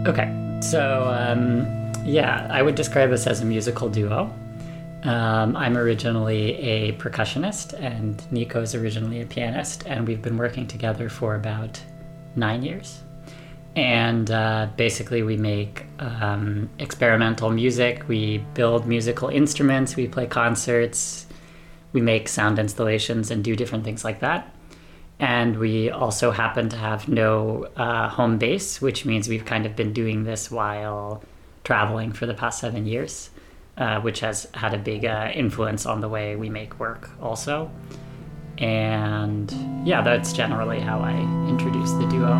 Okay, so yeah, I would describe us as a musical duo. I'm originally a percussionist, and Nico's originally a pianist, and we've been working together for about 9 years. And basically, we make experimental music, we build musical instruments, we play concerts, we make sound installations, and do different things like that. And we also happen to have no home base, which means we've kind of been doing this while traveling for the past 7 years, which has had a big influence on the way we make work also. And yeah, that's generally how I introduce the duo.